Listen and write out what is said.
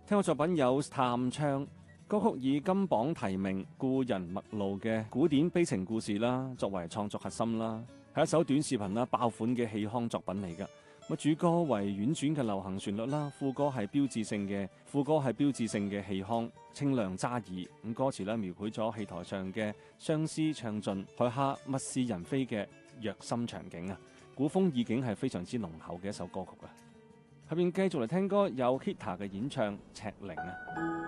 聽過作品有《探唱》，歌曲以金榜題名《故人陌路》嘅古典悲情故事啦，作為創作核心啦，係一首短視頻啦，爆款嘅戲腔作品嚟㗎。主歌為婉轉嘅流行旋律啦，副歌係標誌性嘅戲腔，清亮揸耳。咁歌詞咧描繪咗戲台上嘅相思唱盡，台下物是人非嘅虐心場景啊！古風意境係非常之濃厚嘅一首歌曲啊！下邊繼續嚟聽歌，有 Kita 嘅演唱《赤伶》啊。